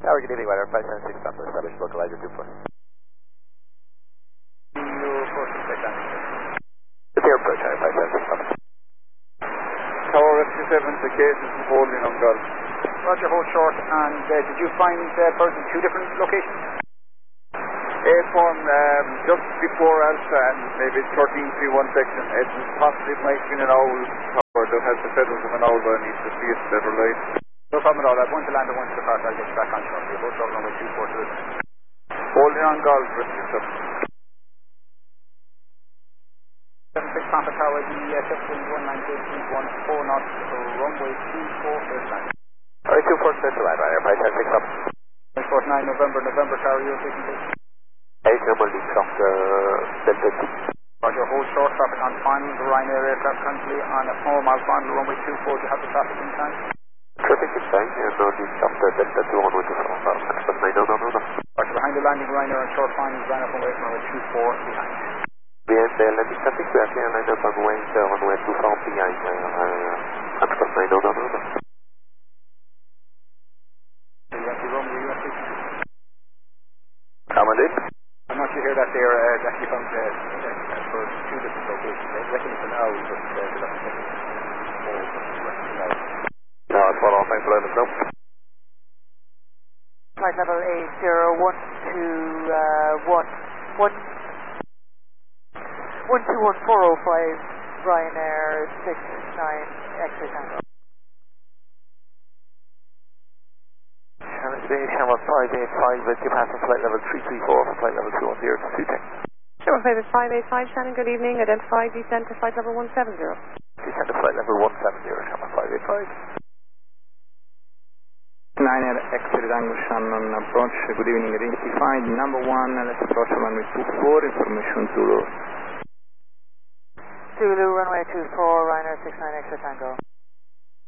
Tower, good evening, Ryanair 576, Papa, establish localizer 24. With the approach, Ryanair 576, Papa. Tower SQ7, the case is holding on Gulf. Roger, hold short, and did you find birds in two different locations? A-form just before Alpha and maybe 1331 section. It possibly might have been an owl tower that has the feathers of an owl, but I need to see it better light. No problem at all. I've one to land and one to depart. I'll get you back on shortly. Hold short runway 24 to this. Holding on Gulf, SQ7. 76 Papa Tower, the 1519 knots, runway 24 to land. Alright, 24 clear to land, Ryanair 576, Papa. 49 November Tower, you're taking this. 8 number lead from the Delta 2. Roger, hold short, traffic on final. The Ryanair aircraft currently on a small mile final, runway 24. Do you have the traffic in time? Traffic is fine, and no lead from the Delta 2 on 124. No. Roger, behind the landing Ryanair on short final, line up runway 24 behind. Behind the landing traffic, we are clear line up runway 24 behind. No. Commandant? I'm not sure that they're actually found for two different locations. I reckon it's an owl, but they're not making No, it's one off, thanks for letting us know. Flight level 801 to 121405, Ryanair 69 X-ray Tango. Shamrock 585 with your passing flight level 334 for flight level 210 to 210. Shamrock 585, Shannon, good evening. Identify descent to flight level 170. Descent to flight level 170, Shamrock 585. 9 exit Tango Shannon approach, good evening, identified. Number 1, let's approach runway 24, information Zulu. Zulu, runway 24, Ryanair 69 X-ray Tango.